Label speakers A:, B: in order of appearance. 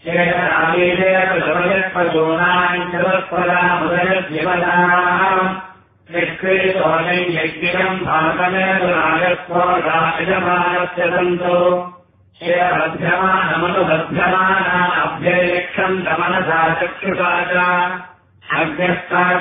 A: यज्ञम् भागमेतुरायस्वराजमानस्य सन्तो बध्यमानमनुबध्यमाना अभ्ययक्षम् मनसा चक्षुषा च अभ्यस्ता